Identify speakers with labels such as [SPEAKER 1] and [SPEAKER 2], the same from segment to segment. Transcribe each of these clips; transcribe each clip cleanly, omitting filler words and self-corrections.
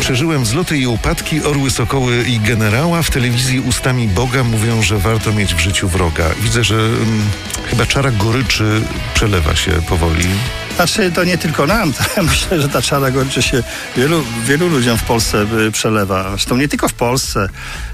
[SPEAKER 1] Przeżyłem wzloty i upadki, orły, sokoły i generała. W telewizji ustami Boga mówią, że warto mieć w życiu wroga. Widzę, że chyba czara goryczy przelewa się powoli.
[SPEAKER 2] Znaczy, to nie tylko nam. Myślę, że ta czara goryczy się wielu ludziom w Polsce przelewa. Zresztą nie tylko w Polsce.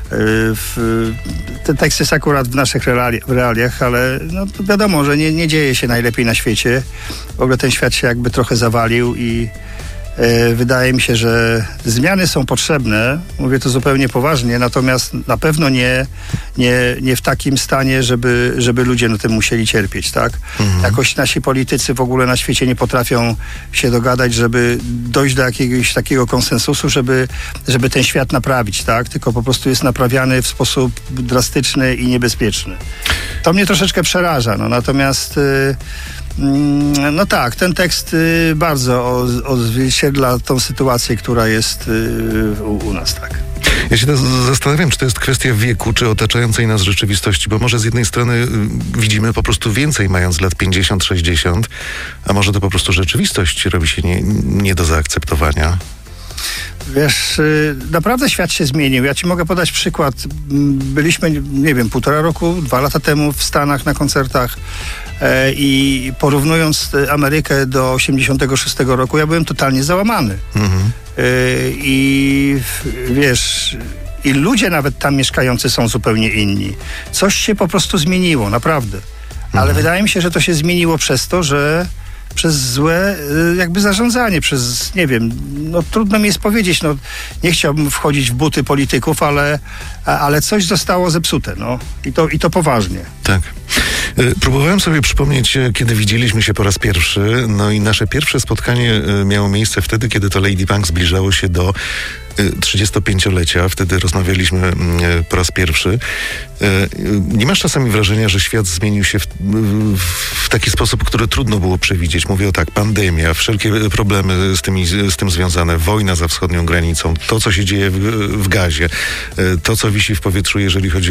[SPEAKER 2] Ten tekst jest akurat w naszych realiach, ale no, to wiadomo, że nie dzieje się najlepiej na świecie. W ogóle ten świat się jakby trochę zawalił i wydaje mi się, że zmiany są potrzebne, mówię to zupełnie poważnie, natomiast na pewno nie w takim stanie, żeby ludzie na tym musieli cierpieć, tak? Jakoś nasi politycy w ogóle na świecie nie potrafią się dogadać, żeby dojść do jakiegoś takiego konsensusu, żeby ten świat naprawić, tak? Tylko po prostu jest naprawiany w sposób drastyczny i niebezpieczny. To mnie troszeczkę przeraża, no natomiast no tak, ten tekst bardzo odzwierciedla tą sytuację, która jest u nas, tak.
[SPEAKER 1] Ja się zastanawiam, czy to jest kwestia wieku, czy otaczającej nas rzeczywistości, bo może z jednej strony widzimy po prostu więcej, mając lat 50, 60, a może to po prostu rzeczywistość robi się nie do zaakceptowania.
[SPEAKER 2] Wiesz, naprawdę świat się zmienił. Ja ci mogę podać przykład. Byliśmy, nie wiem, 1,5 roku, 2 lata temu w Stanach na koncertach i porównując Amerykę do 86 roku, ja byłem totalnie załamany. I wiesz, i ludzie nawet tam mieszkający są zupełnie inni. Coś się po prostu zmieniło, naprawdę. Ale wydaje mi się, że to się zmieniło przez to, że przez złe jakby zarządzanie, przez, nie wiem, no trudno mi jest powiedzieć, no nie chciałbym wchodzić w buty polityków, ale coś zostało zepsute, no i to poważnie.
[SPEAKER 1] Tak. Próbowałem sobie przypomnieć, kiedy widzieliśmy się po raz pierwszy, no i nasze pierwsze spotkanie miało miejsce wtedy, kiedy to Lady Punk zbliżało się do 35-lecia. Wtedy rozmawialiśmy po raz pierwszy. Nie masz czasami wrażenia, że świat zmienił się w taki sposób, który trudno było przewidzieć? Mówię o tak, pandemia, wszelkie problemy z tym związane, wojna za wschodnią granicą, to, co się dzieje w Gazie, to, co wisi w powietrzu, jeżeli chodzi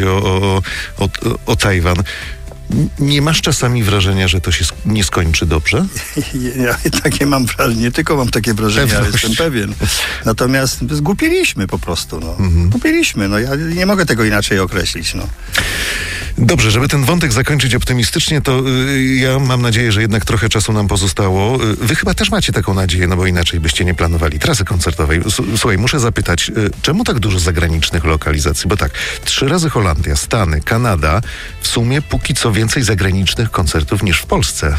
[SPEAKER 1] o Tajwan. Nie masz czasami wrażenia, że to się nie skończy dobrze?
[SPEAKER 2] Ja takie mam wrażenie, nie tylko mam takie wrażenie, ale jestem pewien. Natomiast zgłupieliśmy po prostu, no. Zgłupieliśmy, no. Ja nie mogę tego inaczej określić, no.
[SPEAKER 1] Dobrze, żeby ten wątek zakończyć optymistycznie, to ja mam nadzieję, że jednak trochę czasu nam pozostało. Wy chyba też macie taką nadzieję, no bo inaczej byście nie planowali trasy koncertowej. Słuchaj, muszę zapytać, czemu tak dużo zagranicznych lokalizacji? Bo tak, 3 razy Holandia, Stany, Kanada, w sumie póki co więcej zagranicznych koncertów niż w Polsce.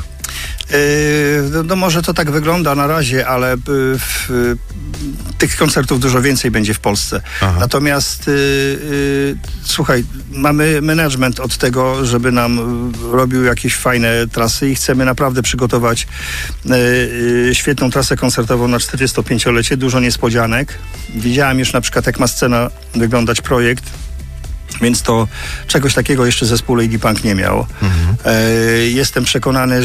[SPEAKER 2] No może to tak wygląda na razie, ale tych koncertów dużo więcej będzie w Polsce. Aha. Natomiast słuchaj, mamy management od tego, żeby nam robił jakieś fajne trasy i chcemy naprawdę przygotować świetną trasę koncertową na 45-lecie, dużo niespodzianek. Widziałem już na przykład, jak ma scena wyglądać projekt. Więc to czegoś takiego jeszcze zespół Lady Punk nie miał. Jestem przekonany,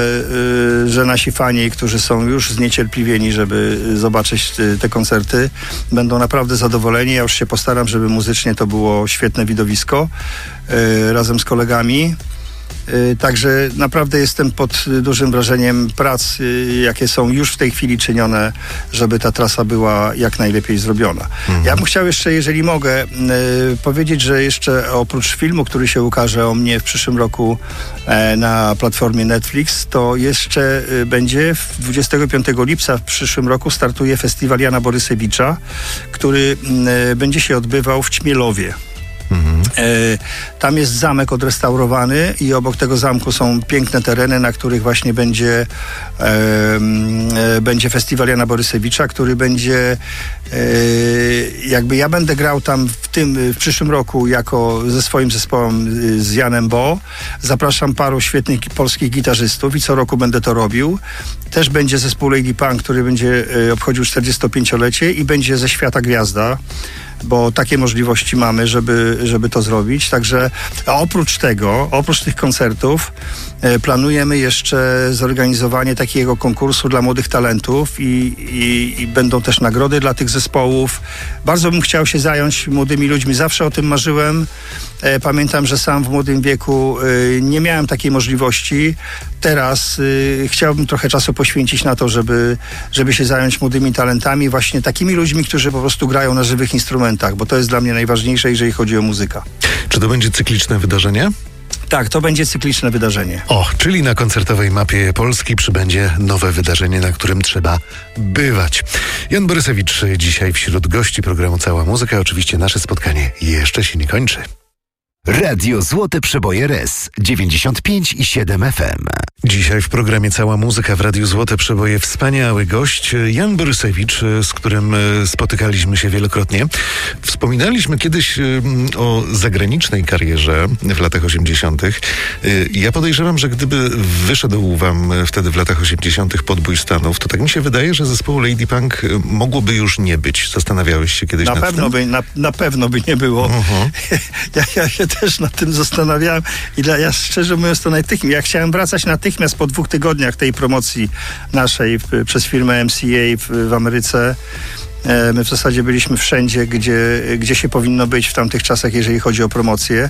[SPEAKER 2] że nasi fani, którzy są już zniecierpliwieni, żeby zobaczyć te koncerty, będą naprawdę zadowoleni. Ja już się postaram, żeby muzycznie to było świetne widowisko razem z kolegami. Także naprawdę jestem pod dużym wrażeniem prac, jakie są już w tej chwili czynione, żeby ta trasa była jak najlepiej zrobiona. Ja bym chciał jeszcze, jeżeli mogę, powiedzieć, że jeszcze oprócz filmu, który się ukaże o mnie w przyszłym roku na platformie Netflix, to jeszcze będzie 25 lipca w przyszłym roku startuje festiwal Jana Borysewicza, który będzie się odbywał w Ćmielowie. Tam jest zamek odrestaurowany i obok tego zamku są piękne tereny, na których właśnie będzie festiwal Jana Borysewicza, który będzie jakby ja będę grał tam w przyszłym roku ze swoim zespołem z Janem Bo. Zapraszam paru świetnych polskich gitarzystów i co roku będę to robił. Też będzie zespół Lady Punk, który będzie obchodził 45-lecie i będzie ze świata gwiazda. bo takie możliwości mamy, żeby to zrobić. Także oprócz tych koncertów planujemy jeszcze zorganizowanie takiego konkursu dla młodych talentów i będą też nagrody dla tych zespołów. Bardzo bym chciał się zająć młodymi ludźmi, zawsze o tym marzyłem. Pamiętam, że sam w młodym wieku nie miałem takiej możliwości. Teraz chciałbym trochę czasu poświęcić na to, żeby się zająć młodymi talentami, właśnie takimi ludźmi, którzy po prostu grają na żywych instrumentach, bo to jest dla mnie najważniejsze, jeżeli chodzi o muzykę.
[SPEAKER 1] Czy to będzie cykliczne wydarzenie?
[SPEAKER 2] Tak, to będzie cykliczne wydarzenie.
[SPEAKER 1] Czyli na koncertowej mapie Polski przybędzie nowe wydarzenie, na którym trzeba bywać. Jan Borysewicz dzisiaj wśród gości programu Cała Muzyka. Oczywiście nasze spotkanie jeszcze się nie kończy.
[SPEAKER 3] Radio Złote Przeboje RS 95,7 FM.
[SPEAKER 1] Dzisiaj w programie Cała Muzyka w Radiu Złote Przeboje wspaniały gość Jan Borysewicz, z którym spotykaliśmy się wielokrotnie. Wspominaliśmy kiedyś o zagranicznej karierze w latach 80. Ja podejrzewam, że gdyby wyszedł wam wtedy w latach 80. podbój Stanów, to tak mi się wydaje, że zespołu Lady Punk mogłoby już nie być. Zastanawiałeś się kiedyś nad tym?
[SPEAKER 2] Na pewno by nie było. Ja się też nad tym zastanawiałem i ja szczerze mówiąc to natychmiast, ja chciałem wracać natychmiast po 2 tygodniach tej promocji naszej przez firmę MCA w Ameryce. My w zasadzie byliśmy wszędzie, gdzie się powinno być w tamtych czasach, jeżeli chodzi o promocję.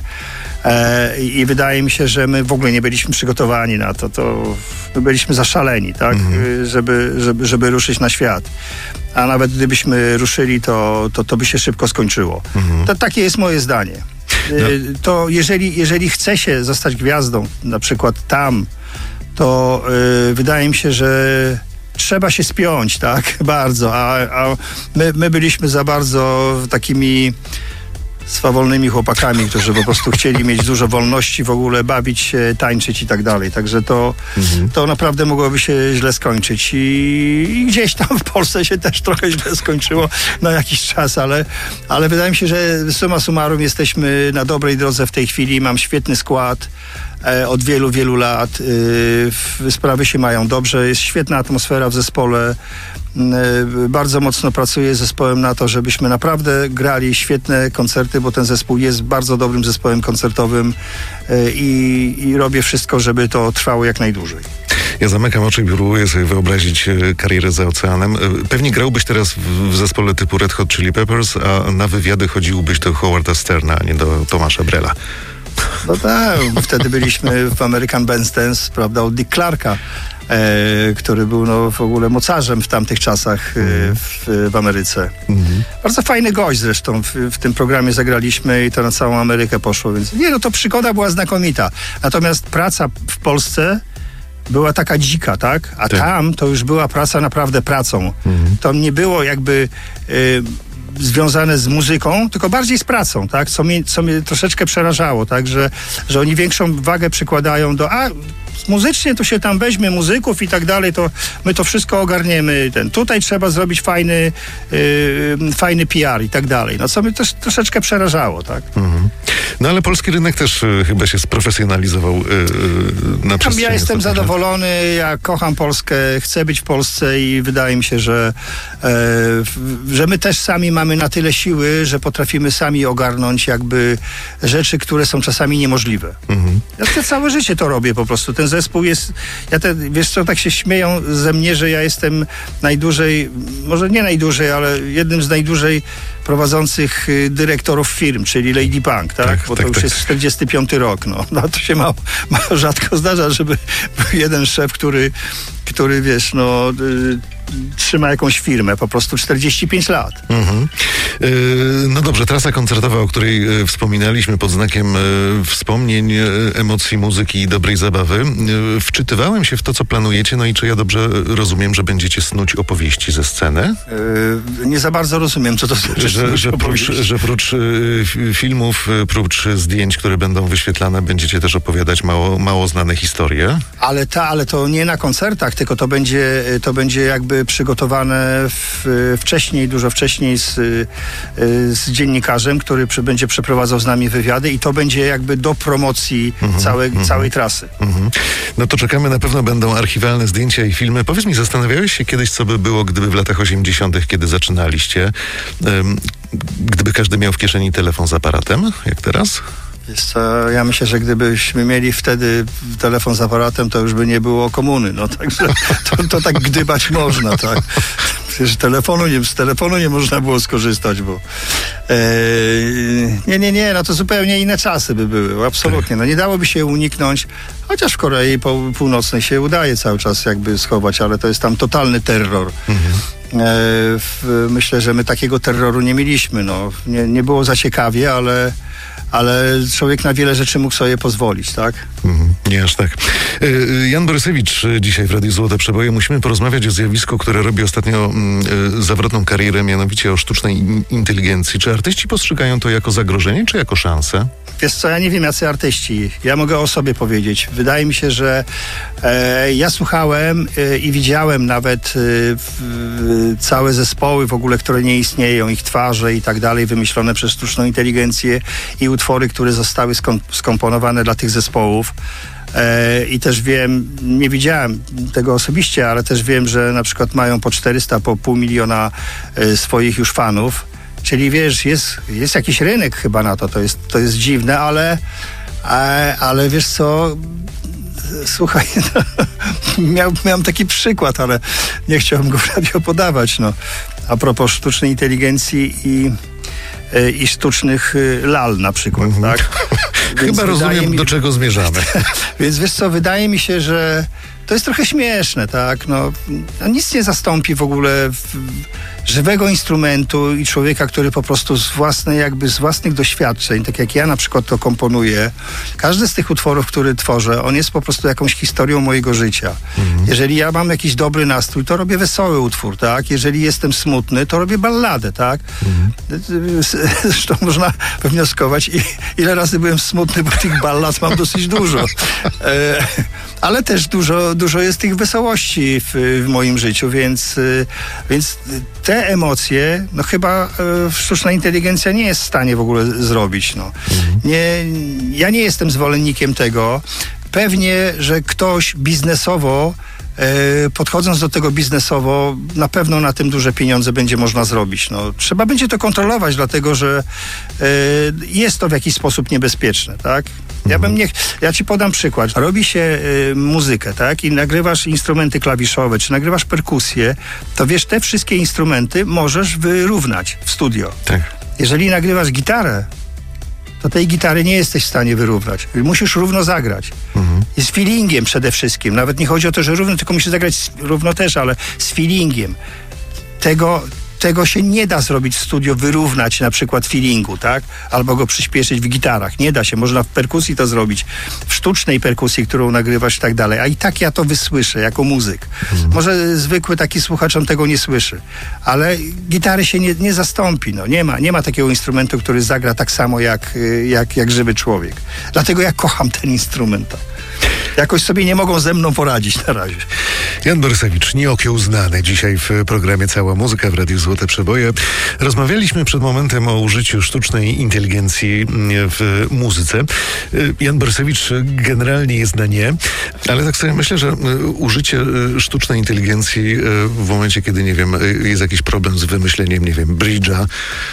[SPEAKER 2] I wydaje mi się, że my w ogóle nie byliśmy przygotowani na to. My byliśmy zaszaleni, tak? Żeby ruszyć na świat. A nawet gdybyśmy ruszyli, to by się szybko skończyło. To takie jest moje zdanie. To jeżeli chce się zostać gwiazdą, na przykład tam, to wydaje mi się, że trzeba się spiąć, tak? Bardzo. A my byliśmy za bardzo takimi swawolnymi chłopakami, którzy po prostu chcieli mieć dużo wolności, w ogóle bawić się, tańczyć i tak dalej. Także to naprawdę mogłoby się źle skończyć. I gdzieś tam w Polsce się też trochę źle skończyło na jakiś czas, ale wydaje mi się, że summa summarum jesteśmy na dobrej drodze w tej chwili. Mam świetny skład. Od wielu, wielu lat sprawy się mają dobrze, jest świetna atmosfera w zespole. Bardzo mocno pracuję z zespołem na to, żebyśmy naprawdę grali świetne koncerty, bo ten zespół jest bardzo dobrym zespołem koncertowym i robię wszystko, żeby to trwało jak najdłużej.
[SPEAKER 1] Ja zamykam oczy i próbuję sobie wyobrazić karierę za oceanem. Pewnie grałbyś teraz w zespole typu Red Hot Chili Peppers, a na wywiady chodziłbyś do Howarda Sterna, a nie do Tomasza Brela.
[SPEAKER 2] No tak, wtedy byliśmy w American Bandstands, prawda, od Dick Clarka, który był w ogóle mocarzem w tamtych czasach w Ameryce. Bardzo fajny gość zresztą, w tym programie zagraliśmy i to na całą Amerykę poszło, więc to przygoda była znakomita. Natomiast praca w Polsce była taka dzika, tak? A tam to już była praca naprawdę pracą. To nie było jakby związane z muzyką, tylko bardziej z pracą, tak? Co mnie troszeczkę przerażało, tak? Że oni większą wagę przykładają muzycznie to się tam weźmie muzyków i tak dalej, to my to wszystko ogarniemy. Tutaj trzeba zrobić fajny PR i tak dalej. No co mnie też troszeczkę przerażało, tak?
[SPEAKER 1] No ale polski rynek też chyba się sprofesjonalizował na przestrzeni.
[SPEAKER 2] Ja jestem zadowolony, ja kocham Polskę, chcę być w Polsce i wydaje mi się, że my też sami mamy na tyle siły, że potrafimy sami ogarnąć jakby rzeczy, które są czasami niemożliwe. Ja całe życie to robię po prostu. Ten zespół jest... wiesz co, tak się śmieją ze mnie, że ja jestem najdłużej, może nie najdłużej, ale jednym z najdłużej prowadzących dyrektorów firm, czyli Lady Punk, tak? Bo to już jest 45 rok. No to się mało rzadko zdarza, żeby był jeden szef, który wiesz, trzyma jakąś firmę, po prostu 45 lat.
[SPEAKER 1] No dobrze, trasa koncertowa, o której wspominaliśmy pod znakiem wspomnień, emocji, muzyki i dobrej zabawy. Wczytywałem się w to, co planujecie, no i czy ja dobrze rozumiem, że będziecie snuć opowieści ze sceny?
[SPEAKER 2] Nie za bardzo rozumiem, co to znaczy.
[SPEAKER 1] Że prócz filmów, prócz zdjęć, które będą wyświetlane, będziecie też opowiadać mało znane historie? Ale
[SPEAKER 2] to nie na koncertach, tylko to będzie jakby przygotowane dużo wcześniej z dziennikarzem, który będzie przeprowadzał z nami wywiady i to będzie jakby do promocji całej trasy.
[SPEAKER 1] No to czekamy, na pewno będą archiwalne zdjęcia i filmy. Powiedz mi, zastanawiałeś się kiedyś, co by było, gdyby w latach 80., kiedy zaczynaliście, gdyby każdy miał w kieszeni telefon z aparatem, jak teraz?
[SPEAKER 2] Wiesz co, ja myślę, że gdybyśmy mieli wtedy telefon z aparatem, to już by nie było komuny, no także to tak gdybać można, tak. Przecież z telefonu nie można było skorzystać, bo nie, no to zupełnie inne czasy by były, absolutnie, no nie dałoby się uniknąć, chociaż w Korei Północnej się udaje cały czas jakby schować, ale to jest tam totalny terror. Myślę, że my takiego terroru nie mieliśmy, no nie było za ciekawie, ale człowiek na wiele rzeczy mógł sobie pozwolić, tak?
[SPEAKER 1] Nie aż tak. Jan Borysewicz dzisiaj w Radiu Złote Przeboje. Musimy porozmawiać o zjawisku, które robi ostatnio zawrotną karierę, mianowicie o sztucznej inteligencji. Czy artyści postrzegają to jako zagrożenie, czy jako szansę?
[SPEAKER 2] Wiesz co, ja nie wiem, jacy artyści. Ja mogę o sobie powiedzieć. Wydaje mi się, że ja słuchałem i widziałem nawet całe zespoły w ogóle, które nie istnieją, ich twarze i tak dalej, wymyślone przez sztuczną inteligencję i utwory, które zostały skomponowane dla tych zespołów. I też wiem, nie widziałem tego osobiście, ale też wiem, że na przykład mają po 400, po 500 000 swoich już fanów. Czyli wiesz, jest jakiś rynek chyba na to. To jest dziwne, ale wiesz co, słuchaj, miałem taki przykład, ale nie chciałem go w radio podawać, no. A propos sztucznej inteligencji i sztucznych lal na przykład, tak?
[SPEAKER 1] Chyba rozumiem, do czego zmierzamy.
[SPEAKER 2] Więc wiesz co, wydaje mi się, że to jest trochę śmieszne, tak? No nic nie zastąpi w ogóle żywego instrumentu i człowieka, który po prostu z własnych doświadczeń, tak jak ja na przykład to komponuję, każdy z tych utworów, który tworzę, on jest po prostu jakąś historią mojego życia. Jeżeli ja mam jakiś dobry nastrój, to robię wesoły utwór, tak? Jeżeli jestem smutny, to robię balladę, tak? Zresztą można wywnioskować, ile razy byłem smutny, bo tych ballad mam dosyć dużo. Ale też dużo jest tych wesołości w moim życiu, więc te emocje, no chyba sztuczna inteligencja nie jest w stanie w ogóle zrobić. No. Ja nie jestem zwolennikiem tego. Pewnie, że ktoś biznesowo, podchodząc do tego biznesowo, na pewno na tym duże pieniądze będzie można zrobić. No, trzeba będzie to kontrolować, dlatego że jest to w jakiś sposób niebezpieczne, tak? Ja ci podam przykład. Robi się muzykę, tak? I nagrywasz instrumenty klawiszowe, czy nagrywasz perkusję, to wiesz, te wszystkie instrumenty możesz wyrównać w studio.
[SPEAKER 1] Tak.
[SPEAKER 2] Jeżeli nagrywasz gitarę, to tej gitary nie jesteś w stanie wyrównać. Musisz równo zagrać. I z feelingiem przede wszystkim. Nawet nie chodzi o to, że równo, tylko musisz zagrać równo też, ale z feelingiem. Tego się nie da zrobić w studio, wyrównać na przykład feelingu, tak? Albo go przyspieszyć w gitarach. Nie da się. Można w perkusji to zrobić. W sztucznej perkusji, którą nagrywasz i tak dalej. A i tak ja to wysłyszę jako muzyk. Może zwykły taki słuchacz on tego nie słyszy. Ale gitary się nie zastąpi. No. Nie ma takiego instrumentu, który zagra tak samo jak żywy człowiek. Dlatego ja kocham ten instrument. Jakoś sobie nie mogą ze mną poradzić na razie.
[SPEAKER 1] Jan Borysewicz, nieokiełznany dzisiaj w programie Cała Muzyka w Radiu Złote Przeboje. Rozmawialiśmy przed momentem o użyciu sztucznej inteligencji w muzyce. Jan Borysewicz generalnie jest na nie, ale tak sobie myślę, że użycie sztucznej inteligencji w momencie, kiedy, nie wiem, jest jakiś problem z wymyśleniem, nie wiem, bridge'a,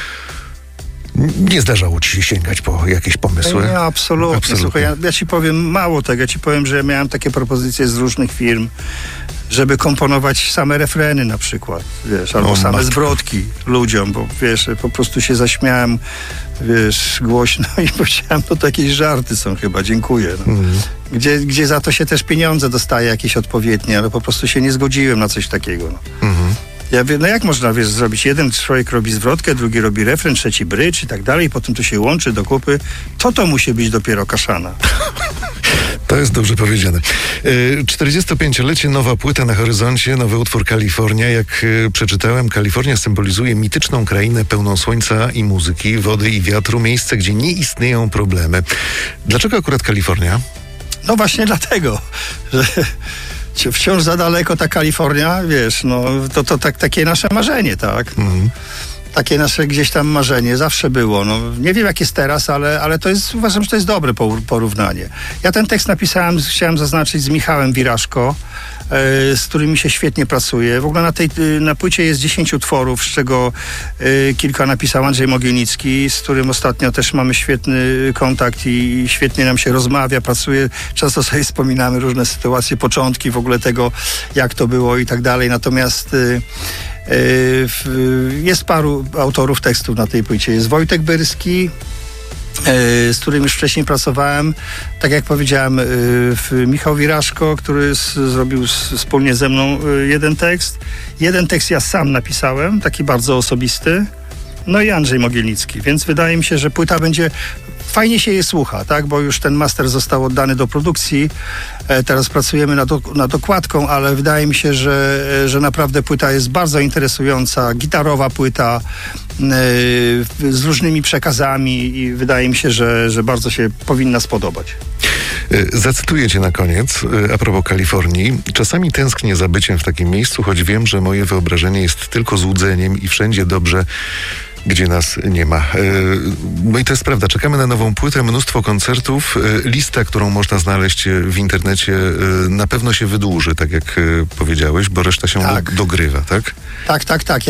[SPEAKER 1] nie zdarzało ci się sięgać po jakieś pomysły?
[SPEAKER 2] Nie, absolutnie. Słuchaj, ja ci powiem mało tego. Ja ci powiem, że ja miałem takie propozycje z różnych firm, żeby komponować same refreny na przykład, wiesz, albo same zwrotki ludziom, bo wiesz, po prostu się zaśmiałem, wiesz, głośno i powiedziałem, to jakieś żarty są chyba, dziękuję. No. Gdzie za to się też pieniądze dostaje jakieś odpowiednie, ale po prostu się nie zgodziłem na coś takiego. No. Ja wiem, no jak można, wiesz, zrobić? Jeden człowiek robi zwrotkę, drugi robi refren, trzeci brydż i tak dalej, potem to się łączy do kupy. To musi być dopiero kaszana.
[SPEAKER 1] To jest dobrze powiedziane. 45-lecie, nowa płyta na horyzoncie, nowy utwór Kalifornia. Jak przeczytałem, Kalifornia symbolizuje mityczną krainę pełną słońca i muzyki, wody i wiatru, miejsce, gdzie nie istnieją problemy. Dlaczego akurat Kalifornia?
[SPEAKER 2] No właśnie dlatego, że wciąż za daleko ta Kalifornia, wiesz, no to takie nasze marzenie, tak? takie nasze gdzieś tam marzenie zawsze było. No, nie wiem jak jest teraz, ale to jest, uważam, że to jest dobre porównanie. Ja ten tekst napisałem, chciałem zaznaczyć, z Michałem Wiraszko, z którym mi się świetnie pracuje. W ogóle na płycie jest 10 utworów, z czego kilka napisał Andrzej Mogielnicki, z którym ostatnio też mamy świetny kontakt i świetnie nam się rozmawia, pracuje. Często sobie wspominamy różne sytuacje, początki w ogóle tego, jak to było i tak dalej. Natomiast jest paru autorów tekstów na tej płycie. Jest Wojtek Byrski, z którym już wcześniej pracowałem. Tak jak powiedziałem, Michał Wiraszko, który zrobił wspólnie ze mną jeden tekst. Jeden tekst ja sam napisałem, taki bardzo osobisty. No i Andrzej Mogielnicki. Więc wydaje mi się, że płyta będzie... Fajnie się je słucha, tak? Bo już ten master został oddany do produkcji. Teraz pracujemy nad okładką, ale wydaje mi się, że naprawdę płyta jest bardzo interesująca. Gitarowa płyta z różnymi przekazami i wydaje mi się, że bardzo się powinna spodobać.
[SPEAKER 1] Zacytuję cię na koniec, a propos Kalifornii. Czasami tęsknię za byciem w takim miejscu, choć wiem, że moje wyobrażenie jest tylko złudzeniem i wszędzie dobrze, gdzie nas nie ma. No i to jest prawda. Czekamy na nową płytę, mnóstwo koncertów. Lista, którą można znaleźć w internecie, na pewno się wydłuży, tak jak powiedziałeś, bo reszta się dogrywa, tak?
[SPEAKER 2] Tak.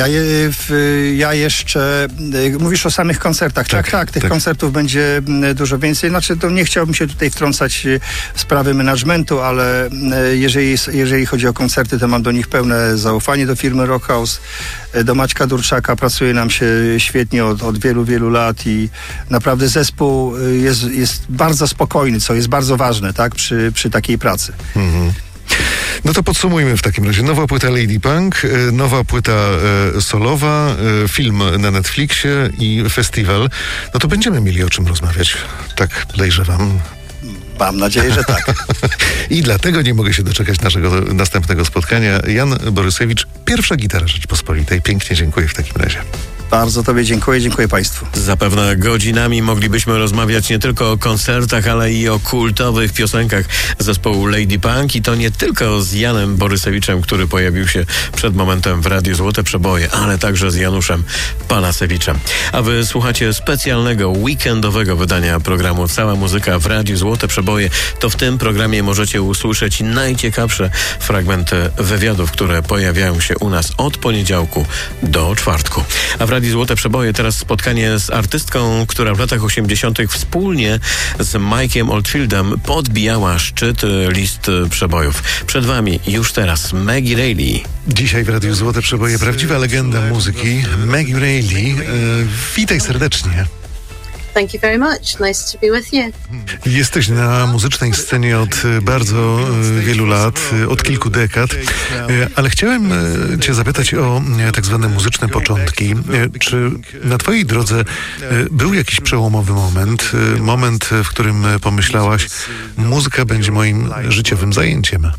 [SPEAKER 2] Ja jeszcze... Mówisz o samych koncertach. Tak. Tych koncertów będzie dużo więcej. Znaczy, to nie chciałbym się tutaj wtrącać w sprawy managementu, ale jeżeli chodzi o koncerty, to mam do nich pełne zaufanie do firmy Rock House, do Maćka Durczaka. Pracuje nam się świetnie od wielu, wielu lat i naprawdę zespół jest bardzo spokojny, co jest bardzo ważne, tak, przy takiej pracy.
[SPEAKER 1] Mhm. No to podsumujmy w takim razie. Nowa płyta Lady Punk, nowa płyta solowa, film na Netflixie i festiwal. No to będziemy mieli o czym rozmawiać. Tak podejrzewam.
[SPEAKER 2] Mam nadzieję, że tak.
[SPEAKER 1] I dlatego nie mogę się doczekać naszego następnego spotkania. Jan Borysewicz, Pierwsza Gitara Rzeczpospolitej. Pięknie dziękuję w takim razie.
[SPEAKER 2] Bardzo tobie dziękuję Państwu.
[SPEAKER 4] Zapewne godzinami moglibyśmy rozmawiać nie tylko o koncertach, ale i o kultowych piosenkach zespołu Lady Punk i to nie tylko z Janem Borysewiczem, który pojawił się przed momentem w Radiu Złote Przeboje, ale także z Januszem Panasewiczem. A wy słuchacie specjalnego, weekendowego wydania programu Cała Muzyka w Radiu Złote Przeboje. To w tym programie możecie usłyszeć najciekawsze fragmenty wywiadów, które pojawiają się u nas od poniedziałku do czwartku. A w Radiu Złote Przeboje teraz spotkanie z artystką, która w latach 80. wspólnie z Mike'iem Oldfieldem podbijała szczyt list przebojów. Przed wami już teraz Maggie Reilly.
[SPEAKER 1] Dzisiaj w Radiu Złote Przeboje prawdziwa legenda muzyki, Maggie Reilly. Witaj serdecznie.
[SPEAKER 5] Thank you very much. Nice to be with you.
[SPEAKER 1] Jesteś na muzycznej scenie od bardzo wielu lat, od kilku dekad, ale chciałem cię zapytać o tak zwane muzyczne początki. Czy na twojej drodze był jakiś przełomowy moment, w którym pomyślałaś, muzyka będzie moim życiowym zajęciem?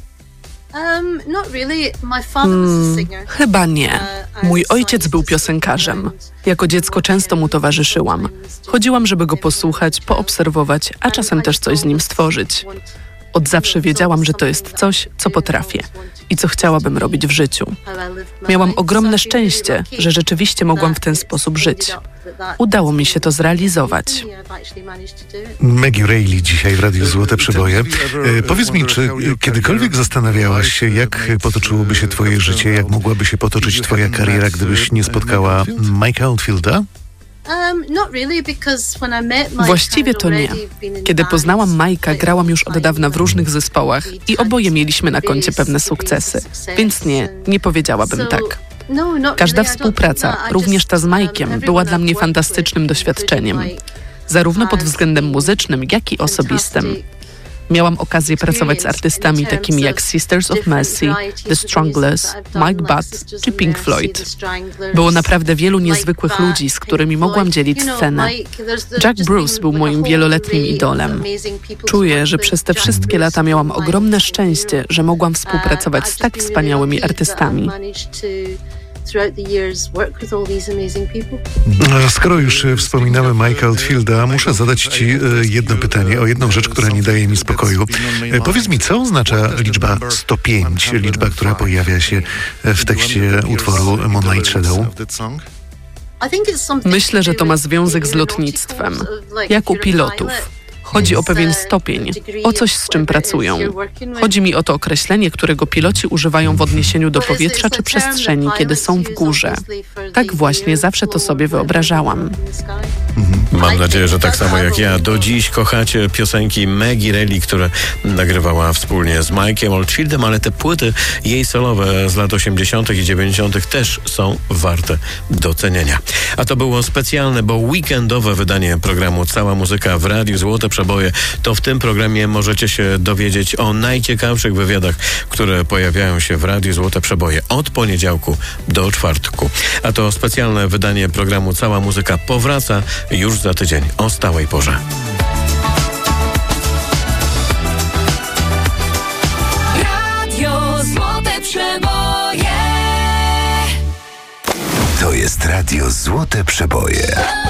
[SPEAKER 6] Chyba nie. Mój ojciec był piosenkarzem. Jako dziecko często mu towarzyszyłam. Chodziłam, żeby go posłuchać, poobserwować, a czasem też coś z nim stworzyć. Od zawsze wiedziałam, że to jest coś, co potrafię i co chciałabym robić w życiu. Miałam ogromne szczęście, że rzeczywiście mogłam w ten sposób żyć. Udało mi się to zrealizować.
[SPEAKER 1] Maggie Reilly dzisiaj w Radiu Złote Przeboje. Powiedz mi, czy kiedykolwiek zastanawiałaś się, jak potoczyłoby się twoje życie, jak mogłaby się potoczyć twoja kariera, gdybyś nie spotkała Mike'a Oldfielda?
[SPEAKER 6] Właściwie to nie. Kiedy poznałam Mike'a, grałam już od dawna w różnych zespołach i oboje mieliśmy na koncie pewne sukcesy. Więc nie powiedziałabym tak. Każda współpraca, również ta z Mike'iem, była dla mnie fantastycznym doświadczeniem. Zarówno pod względem muzycznym, jak i osobistym. Miałam okazję pracować z artystami takimi jak Sisters of Mercy, The Stranglers, Mike Butt czy Pink Floyd. Było naprawdę wielu niezwykłych ludzi, z którymi mogłam dzielić scenę. Jack Bruce był moim wieloletnim idolem. Czuję, że przez te wszystkie lata miałam ogromne szczęście, że mogłam współpracować z tak wspaniałymi artystami.
[SPEAKER 1] Skoro już wspominamy Mike'a Oldfielda, muszę zadać ci jedno pytanie o jedną rzecz, która nie daje mi spokoju. Powiedz mi, co oznacza liczba 105, liczba, która pojawia się w tekście utworu Moonlight Shadow?
[SPEAKER 6] Myślę, że to ma związek z lotnictwem, jak u pilotów. Chodzi o pewien stopień, o coś, z czym pracują. Chodzi mi o to określenie, którego piloci używają w odniesieniu do powietrza czy przestrzeni, kiedy są w górze. Tak właśnie zawsze to sobie wyobrażałam.
[SPEAKER 4] Mam nadzieję, że tak samo jak ja do dziś kochacie piosenki Maggie Reilly, które nagrywała wspólnie z Mike'iem Oldfieldem, ale te płyty jej solowe z lat 80. i 90. też są warte docenienia. A to było specjalne, bo weekendowe wydanie programu Cała Muzyka w Radiu Złote Przeboje. To w tym programie możecie się dowiedzieć o najciekawszych wywiadach, które pojawiają się w Radiu Złote Przeboje od poniedziałku do czwartku. A to specjalne wydanie programu Cała Muzyka powraca już za tydzień o stałej porze.
[SPEAKER 7] Radio Złote Przeboje.
[SPEAKER 3] To jest Radio Złote Przeboje.